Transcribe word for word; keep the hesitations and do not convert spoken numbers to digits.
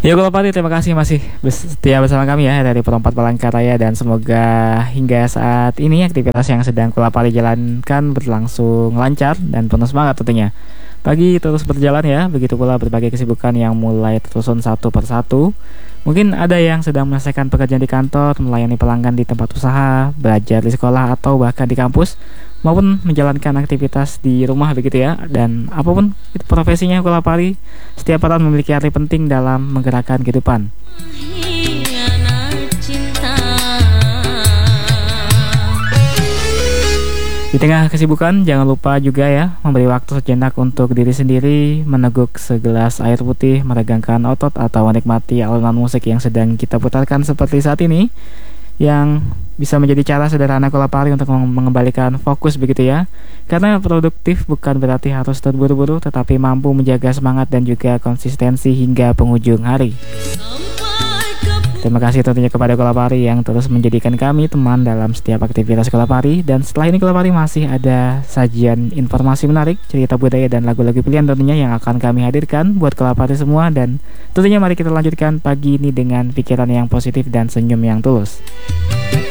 Ya kalau Pati, terima kasih masih setia bersama kami ya dari Perempat Palangkaraya, dan semoga hingga saat ini aktivitas yang sedang Kulapari jalankan berlangsung lancar dan penuh semangat tentunya. Pagi terus berjalan ya, begitu pula berbagai kesibukan yang mulai tersusun satu persatu. Mungkin ada yang sedang menyelesaikan pekerjaan di kantor, melayani pelanggan di tempat usaha, belajar di sekolah, atau bahkan di kampus, maupun menjalankan aktivitas di rumah begitu ya. Dan apapun itu profesinya Kulapari, setiap peran memiliki arti penting dalam menggerakkan kehidupan. Di tengah kesibukan, jangan lupa juga ya memberi waktu sejenak untuk diri sendiri, meneguk segelas air putih, meregangkan otot, atau menikmati alunan musik yang sedang kita putarkan seperti saat ini, yang bisa menjadi cara sederhana Kulapari untuk mengembalikan fokus begitu ya. Karena produktif bukan berarti harus terburu-buru, tetapi mampu menjaga semangat dan juga konsistensi hingga penghujung hari. Terima kasih tentunya kepada Kulapari yang terus menjadikan kami teman dalam setiap aktivitas Kulapari. Dan setelah ini Kulapari masih ada sajian informasi menarik, cerita budaya, dan lagu-lagu pilihan tentunya yang akan kami hadirkan buat Kulapari semua. Dan tentunya mari kita lanjutkan pagi ini dengan pikiran yang positif dan senyum yang tulus.